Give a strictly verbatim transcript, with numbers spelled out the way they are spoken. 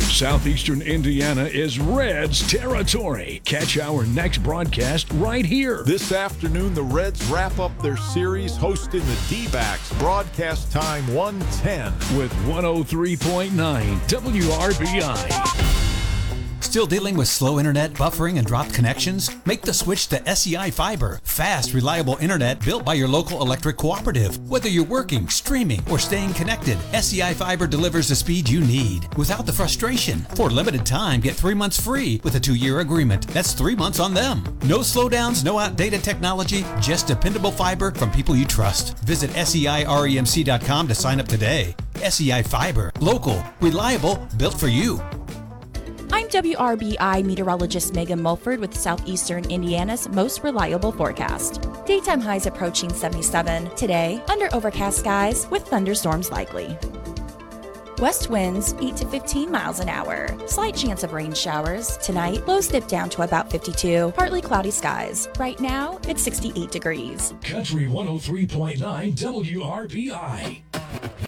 Southeastern Indiana is Reds territory. Catch our next broadcast right here. This afternoon, the Reds wrap up their series hosting the D-backs. Broadcast time one ten with one oh three point nine W R B I. Still dealing with slow internet, buffering, and dropped connections? Make the switch to S E I Fiber. Fast, reliable internet built by your local electric cooperative. Whether you're working, streaming, or staying connected, S E I Fiber delivers the speed you need without the frustration. For a limited time, get three months free with a two-year agreement. That's three months on them. No slowdowns, no outdated technology, just dependable fiber from people you trust. Visit S E I remc dot com to sign up today. S E I Fiber. Local, reliable, built for you. I'm W R B I meteorologist Megan Mulford with Southeastern Indiana's most reliable forecast. Daytime highs approaching seventy-seven. Today, under overcast skies with thunderstorms likely. West winds eight to fifteen miles an hour. Slight chance of rain showers. Tonight, lows dip down to about fifty-two. Partly cloudy skies. Right now, it's sixty-eight degrees. Country one oh three point nine W R B I.